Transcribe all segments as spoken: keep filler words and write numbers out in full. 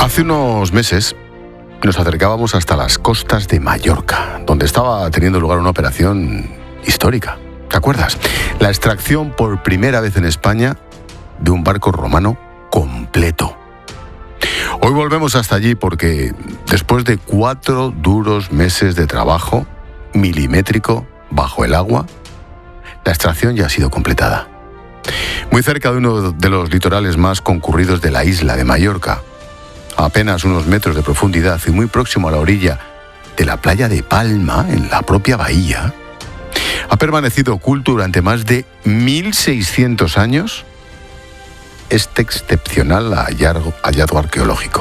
Hace unos meses nos acercábamos hasta las costas de Mallorca, donde estaba teniendo lugar una operación histórica. ¿Te acuerdas? La extracción por primera vez en España de un barco romano completo. Hoy volvemos hasta allí porque después de cuatro duros meses de trabajo milimétrico bajo el agua, la extracción ya ha sido completada. Muy cerca de uno de los litorales más concurridos de la isla de Mallorca, a apenas unos metros de profundidad y muy próximo a la orilla de la playa de Palma, en la propia bahía, ha permanecido oculto durante más de mil seiscientos años este excepcional hallazgo, hallazgo arqueológico.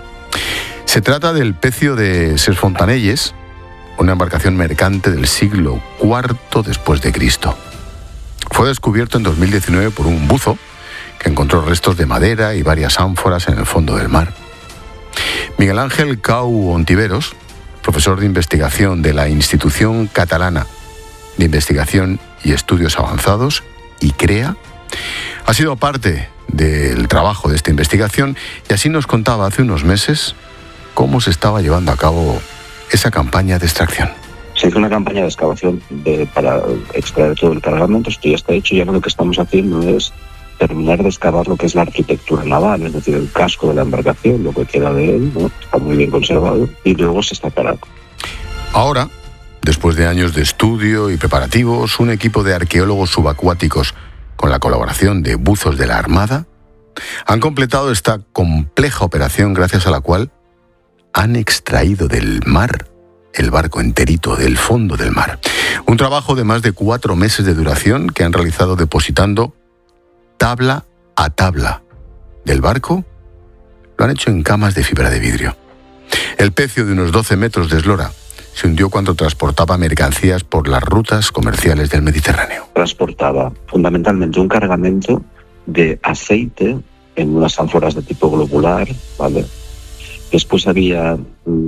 Se trata del pecio de Ses Fontanelles, una embarcación mercante del siglo cuarto después de Cristo. Fue descubierto en dos mil diecinueve por un buzo que encontró restos de madera y varias ánforas en el fondo del mar. Miguel Ángel Cau Ontiveros, profesor de investigación de la Institución Catalana de Investigación y Estudios Avanzados, ICREA, ha sido parte del trabajo de esta investigación y así nos contaba hace unos meses cómo se estaba llevando a cabo esa campaña de extracción. Se hizo una campaña de excavación de, para extraer todo el cargamento. Esto ya está hecho y ahora lo que estamos haciendo es terminar de excavar lo que es la arquitectura naval, es decir, el casco de la embarcación, lo que queda de él, ¿no? Está muy bien conservado y luego se estacará. Ahora, después de años de estudio y preparativos, un equipo de arqueólogos subacuáticos con la colaboración de buzos de la Armada han completado esta compleja operación gracias a la cual han extraído del mar el barco enterito del fondo del mar. Un trabajo de más de cuatro meses de duración que han realizado depositando tabla a tabla del barco. Lo han hecho en camas de fibra de vidrio. El pecio de unos doce metros de eslora se hundió cuando transportaba mercancías por las rutas comerciales del Mediterráneo. Transportaba fundamentalmente un cargamento de aceite en unas ánforas de tipo globular, ¿vale? Después había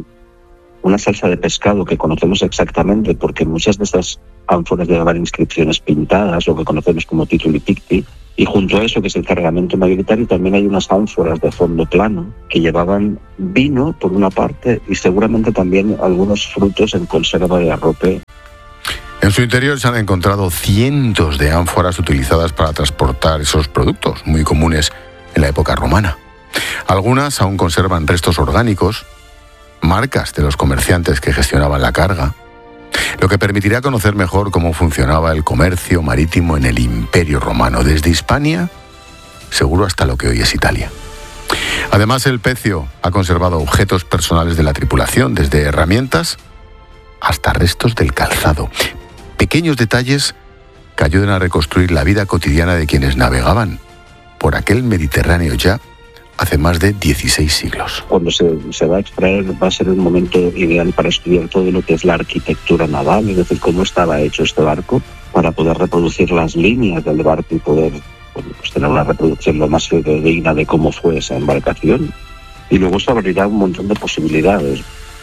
una salsa de pescado que conocemos exactamente porque muchas de estas ánforas llevaban inscripciones pintadas, lo que conocemos como tituli picti, y junto a eso, que es el cargamento mayoritario, también hay unas ánforas de fondo plano que llevaban vino por una parte y seguramente también algunos frutos en conserva de arrope. En su interior se han encontrado cientos de ánforas utilizadas para transportar esos productos, muy comunes en la época romana. Algunas aún conservan restos orgánicos, marcas de los comerciantes que gestionaban la carga, lo que permitirá conocer mejor cómo funcionaba el comercio marítimo en el Imperio Romano, desde Hispania, seguro hasta lo que hoy es Italia. Además, el pecio ha conservado objetos personales de la tripulación, desde herramientas hasta restos del calzado. Pequeños detalles que ayudan a reconstruir la vida cotidiana de quienes navegaban por aquel Mediterráneo ya hace más de dieciséis siglos. Cuando se, se va a extraer va a ser un momento ideal para estudiar todo lo que es la arquitectura naval, es decir, cómo estaba hecho este barco, para poder reproducir las líneas del barco y poder bueno, pues tener una reproducción lo más fidedigna de cómo fue esa embarcación. Y luego se abrirá un montón de posibilidades.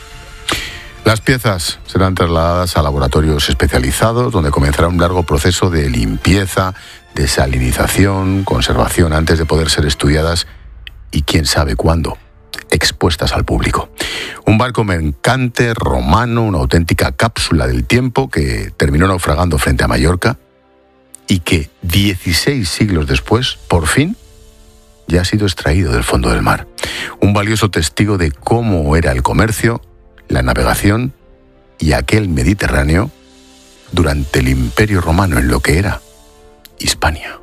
Las piezas serán trasladadas a laboratorios especializados, donde comenzará un largo proceso de limpieza, desalinización, conservación, antes de poder ser estudiadas y quién sabe cuándo, expuestas al público. Un barco mercante romano, una auténtica cápsula del tiempo que terminó naufragando frente a Mallorca y que dieciséis siglos después, por fin, ya ha sido extraído del fondo del mar. Un valioso testigo de cómo era el comercio, la navegación y aquel Mediterráneo durante el Imperio Romano en lo que era Hispania.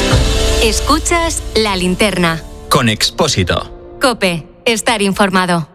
Escuchas La Linterna. Con Expósito. COPE. Estar informado.